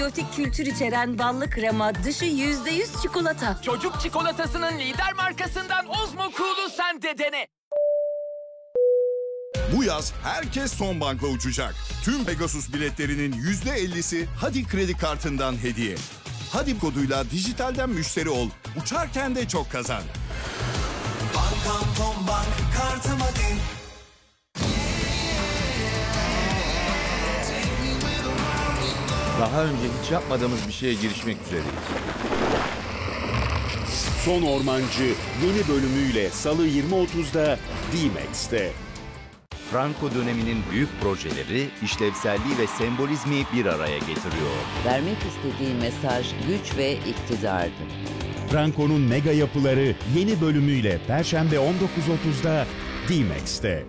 Probiyotik kültür içeren ballı krema, dışı %100 çikolata. Çocuk çikolatasının lider markasından Ozmo Cool'u sen de dene. Bu yaz herkes Sonbank'la uçacak. Tüm Pegasus biletlerinin %50'si Hadi kredi kartından hediye. Hadi koduyla dijitalden müşteri ol. Uçarken de çok kazan. Bankam Sonbank, kartım hadi. Daha önce hiç yapmadığımız bir şeye girişmek üzereyiz. Son Ormancı yeni bölümüyle Salı 20.30'da D-Max'te. Franco döneminin büyük projeleri, işlevselliği ve sembolizmi bir araya getiriyor. Vermek istediği mesaj güç ve iktidardı. Franco'nun mega yapıları yeni bölümüyle Perşembe 19.30'da D-Max'te.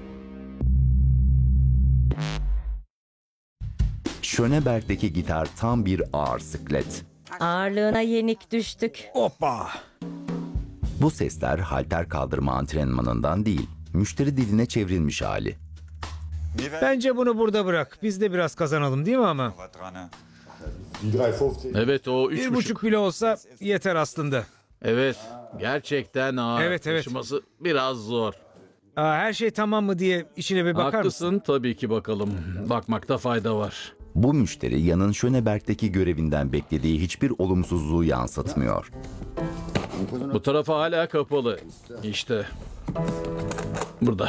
Schöneberg'deki gitar tam bir ağır siklet. Ağırlığına yenik düştük. Hoppa! Bu sesler halter kaldırma antrenmanından değil, müşteri diline çevrilmiş hali. Bence bunu burada bırak. Biz de biraz kazanalım değil mi ama? Evet o 1,5 bile olsa yeter aslında. Evet gerçekten ağır. Evet. Taşıması biraz zor. Her şey tamam mı diye işine bir bakar mısın? Haklısın tabii ki bakalım. Bakmakta fayda var. Bu müşteri Yan'ın Schöneberg'deki görevinden beklediği hiçbir olumsuzluğu yansıtmıyor. Bu tarafı hala kapalı. İşte. Burada.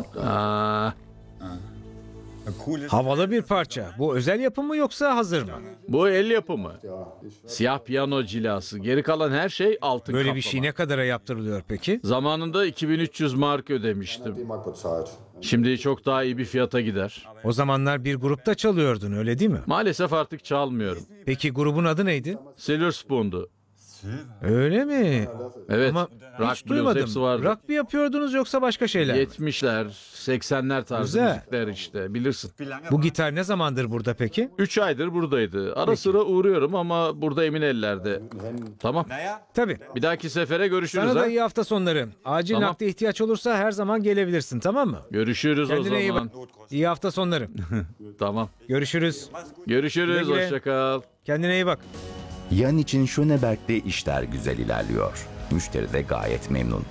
Havalı bir parça. Bu özel yapım mı yoksa hazır mı? Bu el yapımı. Siyah piyano cilası. Geri kalan her şey altın Böyle kaplama. bir şey ne kadara yaptırılıyor peki? Zamanında 2300 mark ödemiştim. Şimdi çok daha iyi bir fiyata gider. O zamanlar bir grupta çalıyordun öyle değil mi? Maalesef artık çalmıyorum. Peki grubun adı neydi? Silver Spoon'du. Öyle mi? Evet. Ama rock, hiç blues duymadım. hepsi vardı. Rock mı yapıyordunuz yoksa başka şeyler mi? 70'ler, 80'ler tarzı Güzel. müzikler işte bilirsin. Bu gitar ne zamandır burada peki? 3 aydır buradaydı. Ara sıra uğruyorum ama burada emin ellerde. Tamam. Tabii. Bir dahaki sefere görüşürüz Sana da ha. iyi hafta sonları. Acil Tamam. nakde ihtiyaç olursa her zaman gelebilirsin tamam mı? Görüşürüz o Kendine iyi bak. zaman. İyi hafta sonları. Tamam. Görüşürüz. Görüşürüz. Güle güle. Hoşça kal. Kendine iyi bak. Yan için Schöneberg'de işler güzel ilerliyor. Müşteri de gayet memnun.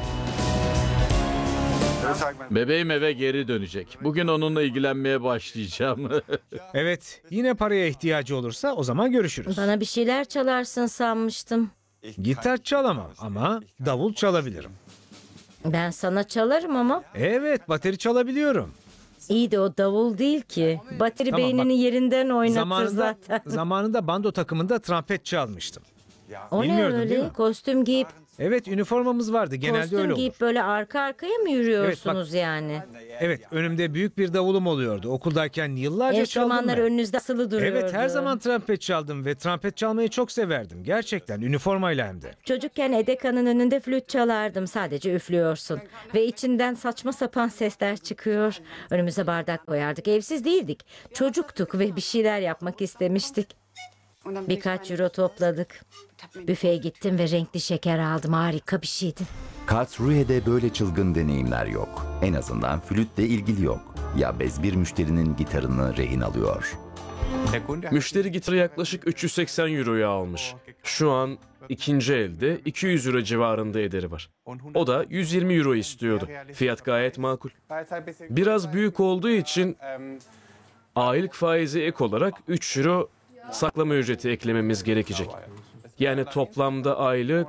Bebeğim eve geri dönecek. Bugün onunla ilgilenmeye başlayacağım. Evet, yine paraya ihtiyacı olursa o zaman görüşürüz. Bana bir şeyler çalarsın sanmıştım. Gitar çalamam ama davul çalabilirim. Ben sana çalarım ama. Evet, bateri çalabiliyorum. İyi de o davul değil ki. Bateri Tamam, beynini bak. yerinden oynatır zaten. Zamanında bando takımında trompet çalmıştım. O ne Bilmiyordun değil öyle? mi? Kostüm giyip Evet, üniformamız vardı. Genelde kostüm öyle olur. giyip böyle arka arkaya mı yürüyorsunuz yani? Evet, önümde büyük bir davulum oluyordu. Okuldayken yıllarca çaldım Enstrümanlar ben. önünüzde asılı duruyordu. Evet, her zaman trompet çaldım ve trompet çalmayı çok severdim. Gerçekten, üniformayla hem de. Çocukken Edeka'nın önünde flüt çalardım. Sadece üflüyorsun. Ve içinden saçma sapan sesler çıkıyor. Önümüze bardak koyardık. Evsiz değildik. Çocuktuk ve bir şeyler yapmak istemiştik. Birkaç euro topladık. Büfeye gittim ve renkli şeker aldım. Harika bir şeydi. Karlsruhe'de böyle çılgın deneyimler yok. En azından flütle ilgili yok. Ya bez bir müşterinin gitarını rehin alıyor. Müşteri gitarı yaklaşık 380 euroya almış. Şu an ikinci elde 200 euro civarında ederi var. O da 120 euro istiyordu. Fiyat gayet makul. Biraz büyük olduğu için aylık faizi ek olarak 3 euro saklama ücreti eklememiz gerekecek. Yani toplamda aylık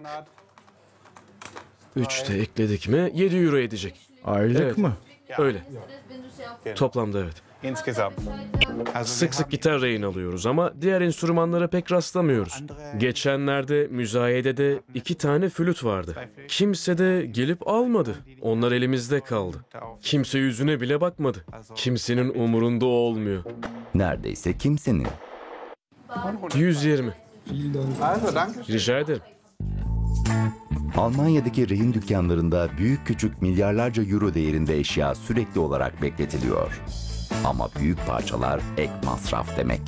3 de ekledik mi 7 euro edecek. Aylık mı? Öyle. Toplamda evet. Sık sık gitar rehin alıyoruz ama diğer enstrümanlara pek rastlamıyoruz. Geçenlerde müzayedede 2 tane flüt vardı. Kimse de gelip almadı. Onlar elimizde kaldı. Kimse yüzüne bile bakmadı. Kimsenin umurunda olmuyor. Neredeyse kimsenin. 120. Rica ederim. Almanya'daki rehin dükkanlarında büyük küçük milyarlarca euro değerinde eşya sürekli olarak bekletiliyor. Ama büyük parçalar ek masraf demek.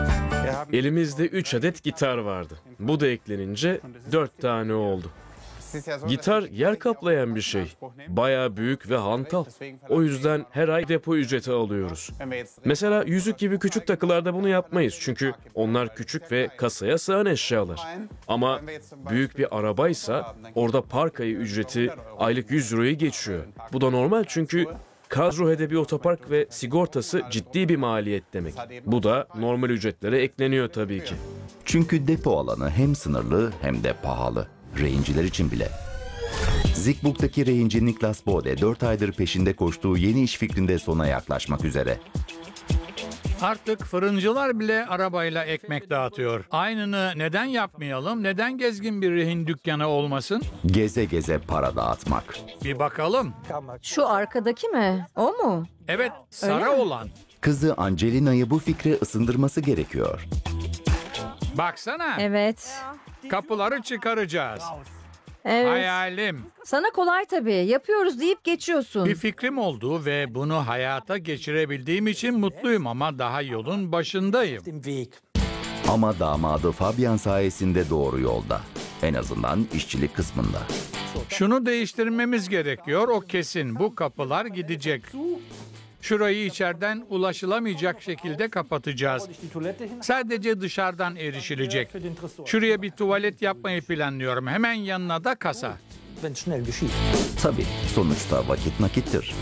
Elimizde 3 adet gitar vardı. Bu da eklenince 4 tane oldu. Gitar yer kaplayan bir şey. Bayağı büyük ve hantal. O yüzden her ay depo ücreti alıyoruz. Mesela yüzük gibi küçük takılarda bunu yapmayız. Çünkü onlar küçük ve kasaya sığan eşyalar. Ama büyük bir arabaysa orada park ayı ücreti aylık 100 euroyu geçiyor. Bu da normal çünkü Karlsruhe'de bir otopark ve sigortası ciddi bir maliyet demek. Bu da normal ücretlere ekleniyor tabii ki. Çünkü depo alanı hem sınırlı hem de pahalı. Rehinciler için bile. Zikbuk'taki rehinci Niklas Bode 4 aydır peşinde koştuğu yeni iş fikrinde sona yaklaşmak üzere. Artık fırıncılar bile arabayla ekmek dağıtıyor. Aynını neden yapmayalım? Neden gezgin bir rehin dükkanı olmasın? Geze geze para dağıtmak. Bir bakalım. Şu arkadaki mi? O mu? Evet, sarı mi? olan. Kızı Angelina'yı bu fikre ısındırması gerekiyor. Baksana. Evet. Kapıları çıkaracağız. Evet. Hayalim. Sana kolay tabii. Yapıyoruz deyip geçiyorsun. Bir fikrim oldu ve bunu hayata geçirebildiğim için mutluyum ama daha yolun başındayım. Ama damadı Fabian sayesinde doğru yolda. En azından işçilik kısmında. Şunu değiştirmemiz gerekiyor, o kesin. Bu kapılar gidecek. Şurayı içeriden ulaşılamayacak şekilde kapatacağız. Sadece dışarıdan erişilecek. Şuraya bir tuvalet yapmayı planlıyorum. Hemen yanına da kasa. Tabii sonuçta vakit nakittir.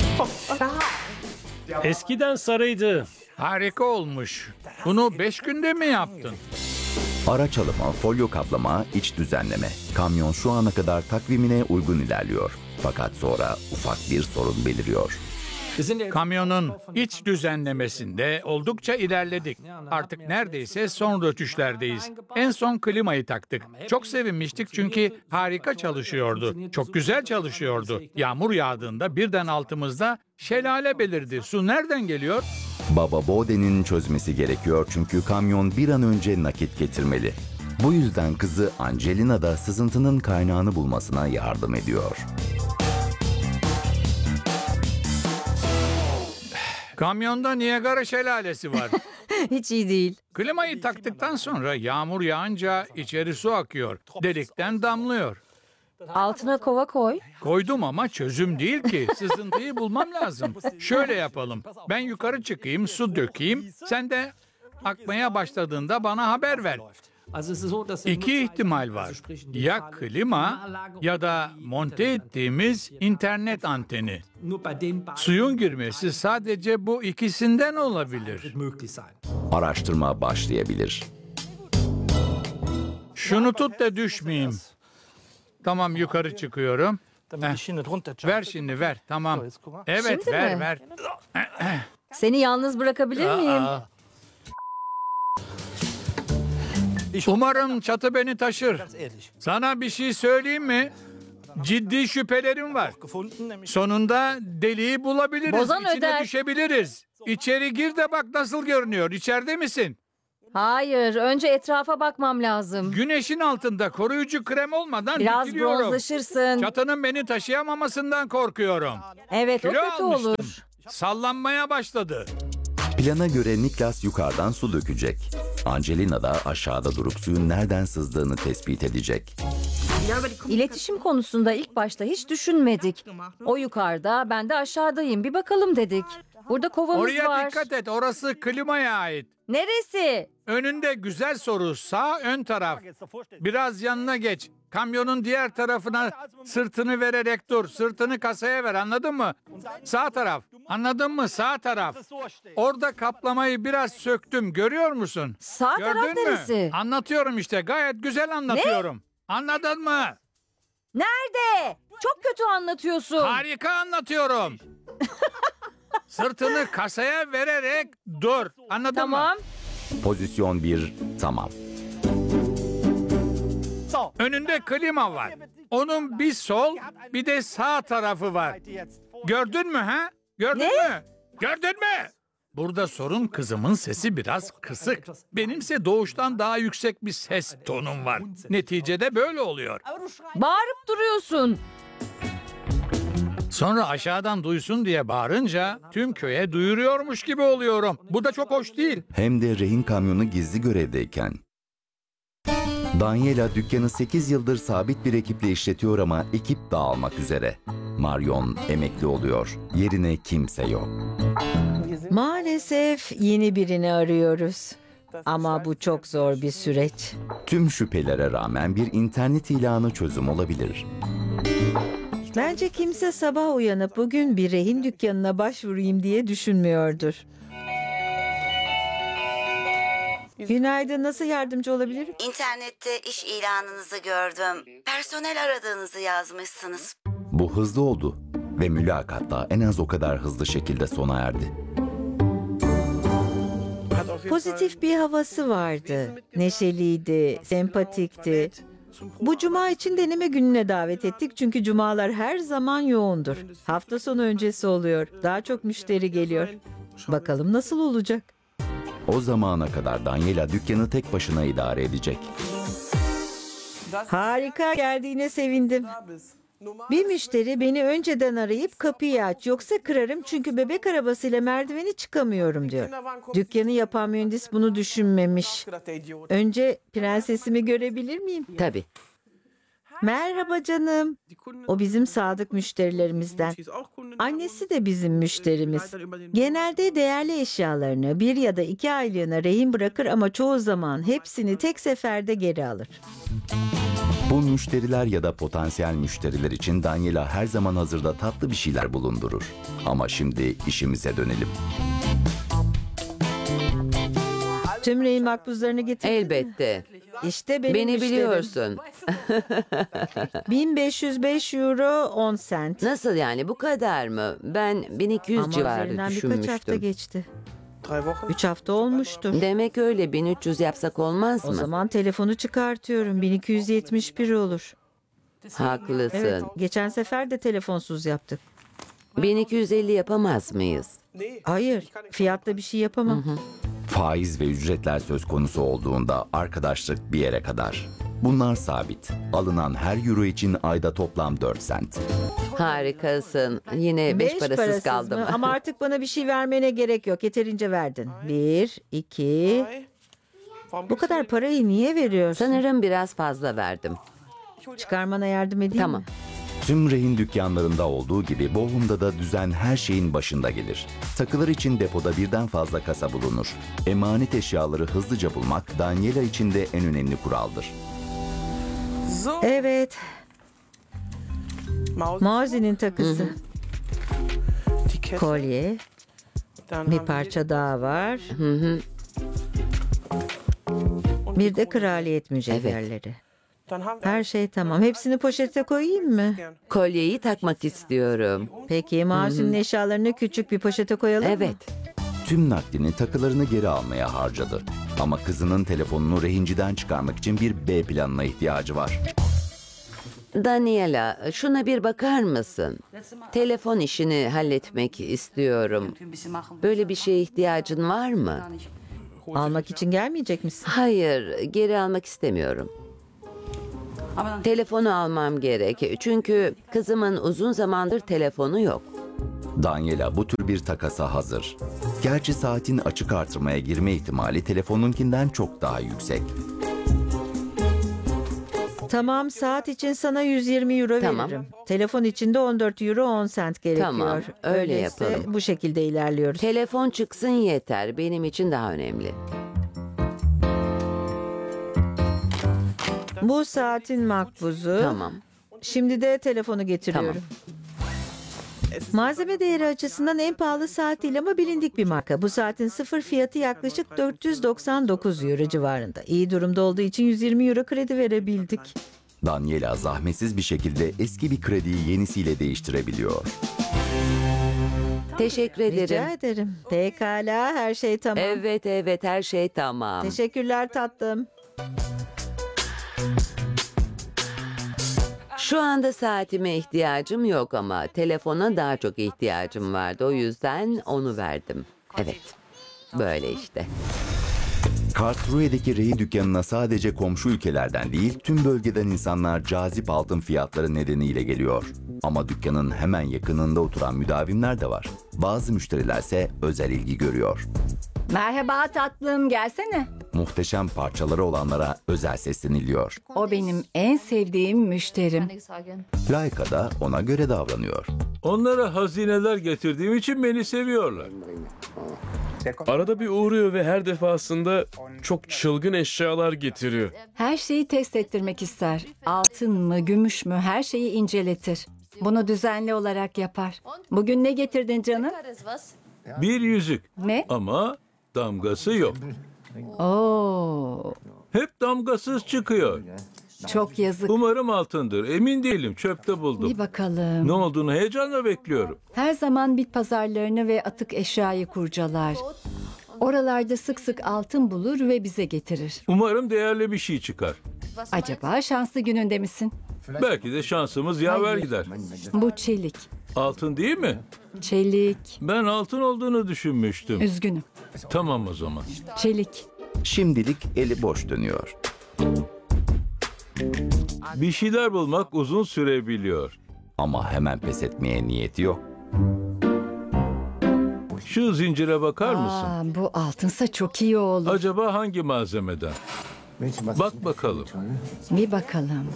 Eskiden sarıydı. Harika olmuş. Bunu 5 günde mi yaptın? Araç alımı, folyo kaplama, iç düzenleme. Kamyon şu ana kadar takvimine uygun ilerliyor. Fakat sonra ufak bir sorun beliriyor. Kamyonun iç düzenlemesinde oldukça ilerledik. Artık neredeyse son rötuşlardayız. En son klimayı taktık. Çok sevinmiştik çünkü harika çalışıyordu. Çok güzel çalışıyordu. Yağmur yağdığında birden altımızda şelale belirdi. Su nereden geliyor? Baba Bode'nin çözmesi gerekiyor çünkü kamyon bir an önce nakit getirmeli. Bu yüzden kızı Angelina da sızıntının kaynağını bulmasına yardım ediyor. Kamyonda Niagara şelalesi var. Hiç iyi değil. Klimayı taktıktan sonra yağmur yağınca içeri su akıyor. Delikten damlıyor. Altına kova koy. Koydum ama çözüm değil ki. Sızıntıyı bulmam lazım. Şöyle yapalım. Ben yukarı çıkayım, su dökeyim. Sen de akmaya başladığında bana haber ver. İki ihtimal var. Ya klima ya da monte ettiğimiz internet anteni. Suyun girmesi sadece bu ikisinden olabilir. Araştırma başlayabilir. Şunu tut da düşmeyeyim. Tamam, yukarı çıkıyorum. Ver şimdi, ver. Tamam. Evet, Şimdi ver, mi? ver. Seni yalnız bırakabilir miyim? Umarım çatı beni taşır. Sana bir şey söyleyeyim mi? Ciddi şüphelerim var. Sonunda deliği bulabiliriz. Bozan İçine öder. düşebiliriz. İçeri gir de bak nasıl görünüyor. İçeride misin? Hayır. Önce etrafa bakmam lazım. Güneşin altında koruyucu krem olmadan Biraz dikiliyorum. bronzlaşırsın. Çatının beni taşıyamamasından korkuyorum. Evet, o Kilo kötü almıştım. olur. Sallanmaya başladı. Plana göre Niklas yukarıdan su dökecek. Angelina da aşağıda durup suyun nereden sızdığını tespit edecek. İletişim konusunda ilk başta hiç düşünmedik. O yukarıda, ben de aşağıdayım. Bir bakalım dedik. Burada kovamız Oraya var. dikkat et. Orası klimaya ait. Neresi? Önünde güzel soru. Sağ ön taraf. Biraz yanına geç. Kamyonun diğer tarafına sırtını vererek dur. Sırtını kasaya ver, anladın mı? Sağ taraf. Anladın mı? Sağ taraf. Orada kaplamayı biraz söktüm. Görüyor musun? Sağ taraf Gördün mü? neresi? Anlatıyorum işte. Gayet güzel anlatıyorum. Anladın mı? Nerede? Çok kötü anlatıyorsun. Harika anlatıyorum. Sırtını kasaya vererek dur. Anladın Tamam. mı? Pozisyon 1, tamam. Önünde klima var. Onun bir sol bir de sağ tarafı var. Gördün mü ha? Gördün mü? Gördün mü? Burada sorun kızımın sesi biraz kısık. Benimse doğuştan daha yüksek bir ses tonum var. Neticede böyle oluyor. Bağırıp duruyorsun. Sonra aşağıdan duysun diye bağırınca tüm köye duyuruyormuş gibi oluyorum. Bu da çok hoş değil. Hem de rehin kamyonu gizli görevdeyken. Daniela dükkanı 8 yıldır sabit bir ekiple işletiyor ama ekip dağılmak üzere. Marion emekli oluyor. Yerine kimse yok. Maalesef yeni birini arıyoruz. Ama bu çok zor bir süreç. Tüm şüphelere rağmen bir internet ilanı çözüm olabilir. Bence kimse sabah uyanıp bugün bir rehin dükkanına başvurayım diye düşünmüyordur. Günaydın, nasıl yardımcı olabilirim? İnternette iş ilanınızı gördüm. Personel aradığınızı yazmışsınız. Bu hızlı oldu ve mülakat da en az o kadar hızlı şekilde sona erdi. Pozitif bir havası vardı. Neşeliydi, sempatikti. Bu cuma için deneme gününe davet ettik çünkü cumalar her zaman yoğundur. Hafta sonu öncesi oluyor. Daha çok müşteri geliyor. Bakalım nasıl olacak? O zamana kadar Daniela dükkanı tek başına idare edecek. Harika, geldiğine sevindim. Bir müşteri beni önceden arayıp kapıyı aç yoksa kırarım çünkü bebek arabasıyla merdiveni çıkamıyorum diyor. Dükkanı yapan mühendis bunu düşünmemiş. Önce prensesimi görebilir miyim? Tabii. Merhaba canım. O bizim sadık müşterilerimizden. Annesi de bizim müşterimiz. Genelde değerli eşyalarını 1 ya da 2 aylığına rehin bırakır ama çoğu zaman hepsini tek seferde geri alır. Bu müşteriler ya da potansiyel müşteriler için Daniela her zaman hazırda tatlı bir şeyler bulundurur. Ama şimdi işimize dönelim. Tüm rehin makbuzlarını getirdin mi? Elbette. İşte benim Beni müşterim. biliyorsun. 1505 euro 10 sent. Nasıl yani, bu kadar mı? Ben 1200 Ama civarı üzerinden birkaç hafta düşünmüştüm. geçti. 3 hafta olmuştur. Demek öyle, 1300 yapsak olmaz O mı? zaman telefonu çıkartıyorum. 1271 olur. Haklısın. Evet, geçen sefer de telefonsuz yaptık. 1250 yapamaz mıyız? Hayır, fiyatta bir şey yapamam. Faiz ve ücretler söz konusu olduğunda arkadaşlık bir yere kadar. Bunlar sabit. Alınan her euro için ayda toplam 4 sent. Harikasın. Yine 5 parasız kaldım. mı? Ama artık bana bir şey vermene gerek yok. Yeterince verdin. 1, 2... Bu kadar parayı niye veriyorsun? Sanırım biraz fazla verdim. Çıkarmana yardım edeyim Tamam. mi? Tüm rehin dükkanlarında olduğu gibi Bochum'da da düzen her şeyin başında gelir. Takılar için depoda birden fazla kasa bulunur. Emanet eşyaları hızlıca bulmak Daniela için de en önemli kuraldır. Evet. Mauzy'nin takısı. Kolye. Bir parça daha var. Bir de kraliyet mücevherleri. Her şey tamam. Hepsini poşete koyayım mı? Kolyeyi takmak istiyorum. Peki Mauzy'nin eşyalarını küçük bir poşete koyalım mı? Evet. Tüm nakdini takılarını geri almaya harcadı. Ama kızının telefonunu rehinciden çıkarmak için bir B planına ihtiyacı var. Daniela, şuna bir bakar mısın? Telefon işini halletmek istiyorum. Böyle bir şeye ihtiyacın var mı? Almak için gelmeyecek misin? Hayır, geri almak istemiyorum. Telefonu almam gerek. Çünkü kızımın uzun zamandır telefonu yok. Daniela bu tür bir takasa hazır. Gerçi saatin açık artırmaya girme ihtimali telefonunkinden çok daha yüksek. Tamam, saat için sana 120 euro Tamam. veririm. Telefon için de 14 euro 10 sent gerekiyor. Tamam, öyle Öyleyse yapalım. bu şekilde ilerliyoruz. Telefon çıksın yeter. Benim için daha önemli. Bu saatin makbuzu. Tamam. Şimdi de telefonu getiriyorum. Malzeme değeri açısından en pahalı saat değil ama bilindik bir marka. Bu saatin sıfır fiyatı yaklaşık 499 euro civarında. İyi durumda olduğu için 120 euro kredi verebildik. Daniela zahmetsiz bir şekilde eski bir krediyi yenisiyle değiştirebiliyor. Teşekkür ederim. Rica ederim. Pekala, her şey tamam. Evet, her şey tamam. Teşekkürler tatlım. Şu anda saatime ihtiyacım yok ama telefona daha çok ihtiyacım vardı. O yüzden onu verdim. Evet, böyle işte. Karlsruhe'deki rehin dükkanına sadece komşu ülkelerden değil, tüm bölgeden insanlar cazip altın fiyatları nedeniyle geliyor. Ama dükkanın hemen yakınında oturan müdavimler de var. Bazı müşterilerse özel ilgi görüyor. Merhaba tatlım, gelsene. muhteşem parçaları olanlara özel sesleniliyor. O benim en sevdiğim müşterim. Layka da ona göre davranıyor. Onlara hazineler getirdiğim için beni seviyorlar. Arada bir uğruyor ve her defasında çok çılgın eşyalar getiriyor. Her şeyi test ettirmek ister. Altın mı, gümüş mü her şeyi inceletir. Bunu düzenli olarak yapar. Bugün ne getirdin canım? Bir yüzük Ne? ama damgası yok. Oo, Hep damgasız çıkıyor. çok yazık. Umarım altındır. Emin değilim. Çöpte Bir buldum. bakalım. Ne olduğunu heyecanla bekliyorum. Her zaman bit pazarlarını ve atık eşyayı kurcalar. Oralarda sık sık altın bulur ve bize getirir. Umarım değerli bir şey çıkar. Acaba şanslı gününde misin? Belki de şansımız yaver gider. Bu çelik. Altın değil mi? Çelik. Ben altın olduğunu düşünmüştüm. Üzgünüm. Tamam o zaman. Çelik. Şimdilik eli boş dönüyor. Bir şeyler bulmak uzun sürebiliyor. Ama hemen pes etmeye niyeti yok. Şu zincire bakar mısın? Aa, bu altınsa çok iyi olur. Acaba hangi malzemeden? Bak bakalım. Bir bakalım.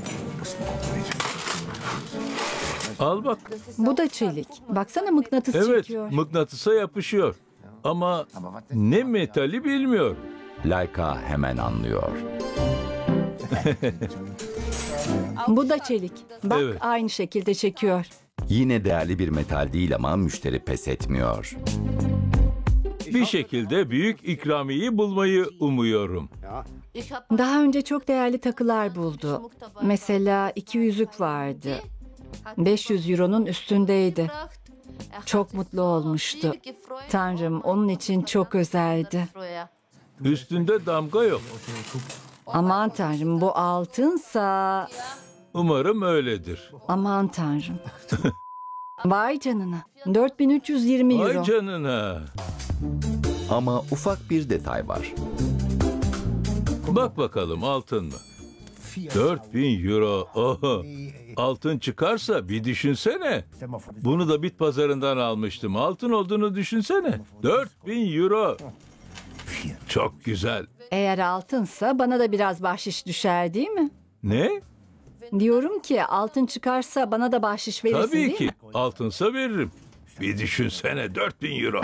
Al bak. Bu da çelik. Baksana mıknatıs Evet, çekiyor. mıknatısa yapışıyor. Ama ne metali bilmiyor. Layka hemen anlıyor. Bu da çelik. Bak Evet. aynı şekilde çekiyor. Yine değerli bir metal değil ama müşteri pes etmiyor. Bir şekilde büyük ikramiyeyi bulmayı umuyorum. Daha önce çok değerli takılar buldu. Mesela 2 yüzük vardı. 500 euronun üstündeydi. Çok mutlu olmuştu. Tanrım onun için çok özeldi. Üstünde damga yok. Aman Tanrım bu altınsa... Umarım öyledir. Aman Tanrım. Vay canına. 4320 euro. Vay canına. Ama ufak bir detay var. Bak bakalım altın mı? 4000 euro. Oho. Altın çıkarsa bir düşünsene. Bunu da bit pazarından almıştım. Altın olduğunu düşünsene. 4000 euro. Çok güzel. Eğer altınsa bana da biraz bahşiş düşer değil mi? Ne? Diyorum ki altın çıkarsa bana da bahşiş verirsin Tabii değil ki. mi? Altınsa veririm. Bir düşünsene 4000 euro.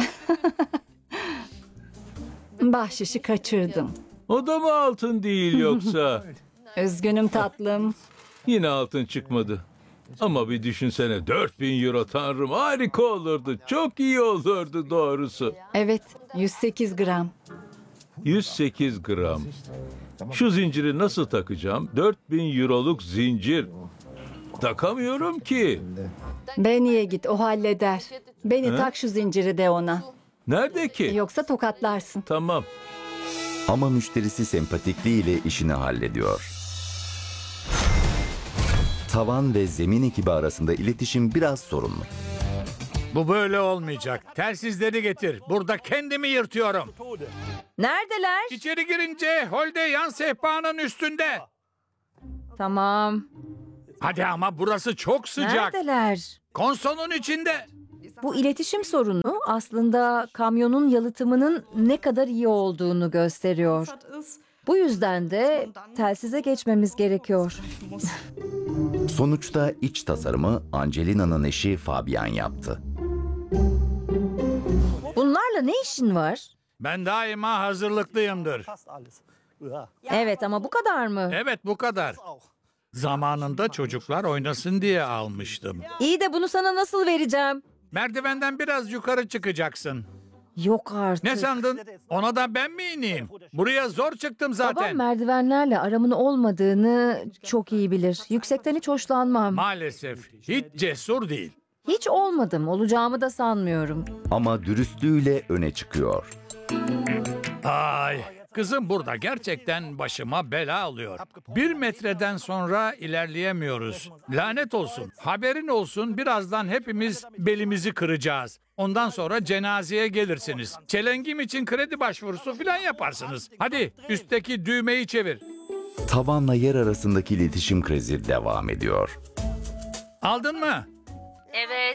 Bahşişi kaçırdım. O da mı altın değil yoksa? Üzgünüm tatlım. Yine altın çıkmadı. Ama bir düşünsene 4000 euro tanrım harika olurdu. Çok iyi olurdu doğrusu. Evet 108 gram. 108 gram. Şu zinciri nasıl takacağım? 4000 euroluk zincir. Takamıyorum ki. Benny'e git o halleder. Beni He? tak şu zinciri de ona. Nerede ki? Yoksa tokatlarsın. Tamam. Ama müşterisi sempatikliğiyle işini hallediyor. Tavan ve zemin ekibi arasında iletişim biraz sorunlu. Bu böyle olmayacak. Telsizleri getir. Burada kendimi yırtıyorum. Neredeler? İçeri girince holde yan sehpanın üstünde. Tamam. Hadi ama burası çok sıcak. Neredeler? Konsolun içinde. Bu iletişim sorunu aslında kamyonun yalıtımının ne kadar iyi olduğunu gösteriyor. Bu yüzden de telsize geçmemiz gerekiyor. Sonuçta iç tasarımı Angelina'nın eşi Fabian yaptı. Bunlarla ne işin var? Ben daima hazırlıklıyımdır. Evet ama bu kadar mı? Evet bu kadar. Zamanında çocuklar oynasın diye almıştım. İyi de bunu sana nasıl vereceğim? Merdivenden biraz yukarı çıkacaksın. Yok artık. Ne sandın? Ona da ben mi ineyim? Buraya zor çıktım zaten. Babam merdivenlerle aramın olmadığını çok iyi bilir. Yüksekten hiç hoşlanmam. Maalesef hiç cesur değil. Hiç olmadım. Olacağımı da sanmıyorum. Ama dürüstlüğüyle öne çıkıyor. Ay, kızım burada gerçekten başıma bela alıyor. 1 metreden sonra ilerleyemiyoruz. Lanet olsun. Haberin olsun birazdan hepimiz belimizi kıracağız. Ondan sonra cenazeye gelirsiniz. Çelengim için kredi başvurusu falan yaparsınız. Hadi üstteki düğmeyi çevir. Tavanla yer arasındaki iletişim krizi devam ediyor. Aldın mı? Evet.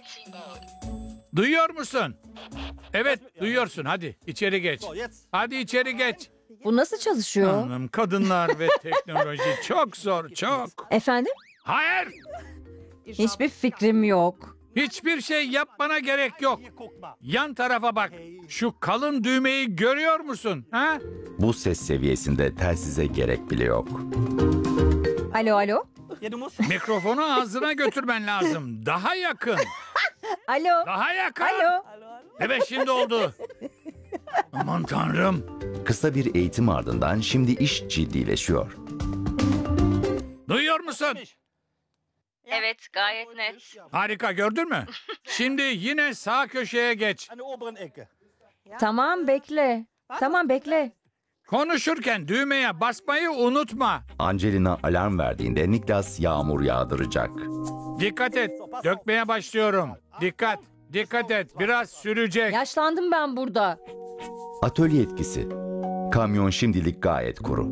Duyuyor musun? Evet, duyuyorsun. Hadi içeri geç. Hadi içeri geç. Bu nasıl çalışıyor? Hanım, kadınlar ve teknoloji çok zor, çok. Efendim? Hayır! Hiçbir fikrim yok. Hiçbir şey yapmana gerek yok. Yan tarafa bak. Şu kalın düğmeyi görüyor musun? Ha? Bu ses seviyesinde telsize gerek bile yok. Alo alo. Mikrofonu ağzına götürmen lazım. Daha yakın. Alo. Daha yakın. Alo. Evet, şimdi oldu. Aman tanrım. Kısa bir eğitim ardından şimdi iş ciddileşiyor. Duyuyor musun? Evet, gayet net. Harika, gördün mü? Şimdi yine sağ köşeye geç. Tamam bekle. Tamam bekle. Konuşurken düğmeye basmayı unutma. Angelina alarm verdiğinde Niklas yağmur yağdıracak. Dikkat et. Dökmeye başlıyorum. Dikkat. Dikkat et. Biraz sürecek. Yaşlandım ben burada. Atölye etkisi. Kamyon şimdilik gayet kuru.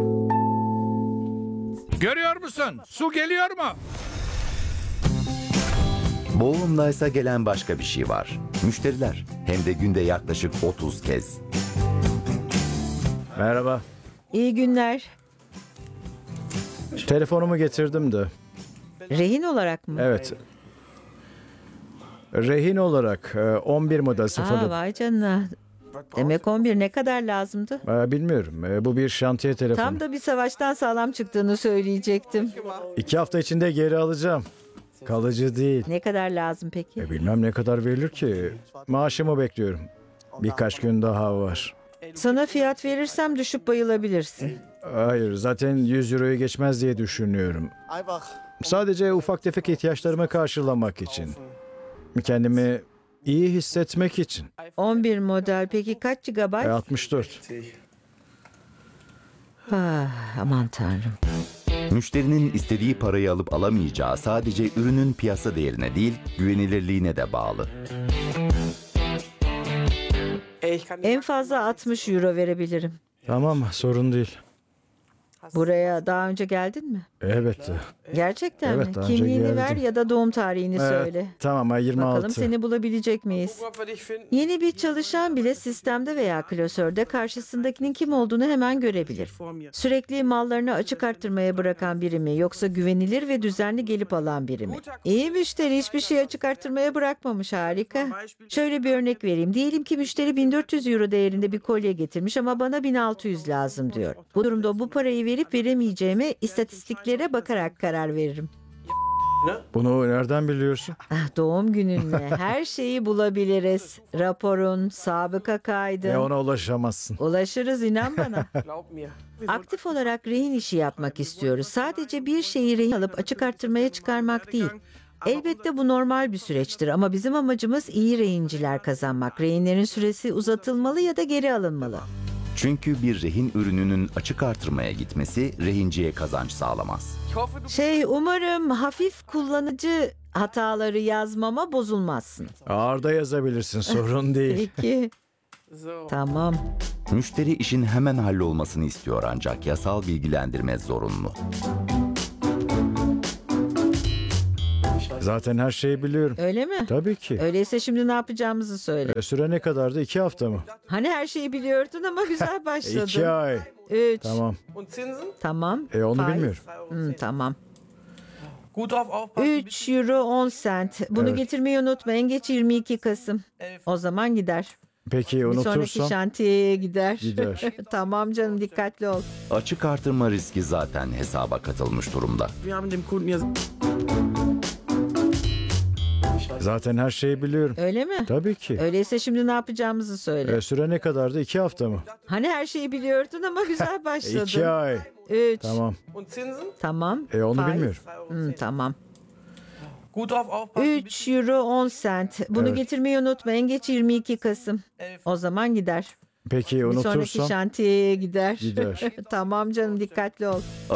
Görüyor musun? Su geliyor mu? Boğumdaysa gelen başka bir şey var. Müşteriler. Hem de günde yaklaşık 30 kez. Merhaba. İyi günler. Telefonumu getirdim de. Rehin olarak mı? Evet. Rehin olarak 11 model sıfırlı. Vay canına. Demek 11 ne kadar lazımdı? Bilmiyorum. Bu bir şantiye telefonu. Tam da bir savaştan sağlam çıktığını söyleyecektim. 2 hafta içinde geri alacağım. Kalıcı değil. Ne kadar lazım peki? Bilmem ne kadar verilir ki. Maaşımı bekliyorum. Birkaç gün daha var. Sana fiyat verirsem düşüp bayılabilirsin. Hayır, zaten 100 euroyu geçmez diye düşünüyorum. Sadece ufak tefek ihtiyaçlarımı karşılamak için. Kendimi iyi hissetmek için. 11 model peki kaç GB? 64. Aman tanrım. Müşterinin istediği parayı alıp alamayacağı sadece ürünün piyasa değerine değil, güvenilirliğine de bağlı. En fazla 60 euro verebilirim. Tamam, sorun değil. Buraya daha önce geldin mi? Elbette. Gerçekten Evet, mi? daha önce Kimliğini ver geldim. ya da doğum tarihini söyle. Tamam, 26. Bakalım seni bulabilecek miyiz? Yeni bir çalışan bile sistemde veya klasörde karşısındakinin kim olduğunu hemen görebilir. Sürekli mallarını açık arttırmaya bırakan biri mi yoksa güvenilir ve düzenli gelip alan biri mi? İyi müşteri, hiçbir şey açık arttırmaya bırakmamış, harika. Şöyle bir örnek vereyim. Diyelim ki müşteri 1400 euro değerinde bir kolye getirmiş ama bana 1600 lazım diyor. Bu durumda bu parayı verip veremeyeceğime istatistiklere bakarak karar veririm. Bunu nereden biliyorsun? Doğum gününle her şeyi bulabiliriz. Raporun, sabıka kaydın. Ona ulaşamazsın. Ulaşırız, inan bana. Aktif olarak rehin işi yapmak istiyoruz. Sadece bir şeyi rehin alıp açık arttırmaya çıkarmak değil. Elbette bu normal bir süreçtir ama bizim amacımız iyi rehinciler kazanmak. Rehinlerin süresi uzatılmalı ya da geri alınmalı. Çünkü bir rehin ürününün açık artırmaya gitmesi rehinciye kazanç sağlamaz. Umarım hafif kullanıcı hataları yazmama bozulmazsın. Ağırda yazabilirsin, sorun değil. Peki. Tamam. Müşteri işin hemen hallolmasını istiyor ancak yasal bilgilendirme zorunlu. Zaten her şeyi biliyorum. Öyle mi? Tabii ki. Öyleyse şimdi ne yapacağımızı söyle. Süre ne kadardı? 2 hafta mı? Hani her şeyi biliyordun ama güzel başladın. 2 ay. 3. Tamam. Tamam. Onu Faiz. bilmiyorum. Tamam. 3 euro 10 sent. Bunu Evet. getirmeyi unutma. En geç 22 Kasım. O zaman gider. Peki Bir sonraki unutursam? şantiyeye gider. Gider. Tamam canım, dikkatli ol. Açık artırma riski zaten hesaba katılmış durumda. Zaten her şeyi biliyorum. Öyle mi? Tabii ki. Öyleyse şimdi ne yapacağımızı söyle. Süre ne kadardı? 2 hafta mı? Hani her şeyi biliyordun ama güzel başladın. 2 ay. 3. Tamam. Tamam. Onu Faiz. bilmiyorum. Tamam. 3 euro 10 sent. Bunu Evet. getirmeyi unutma. En geç 22 Kasım. O zaman gider. Peki Bir sonraki unutursam? şantiyeye gider. Gider. Tamam canım, dikkatli ol.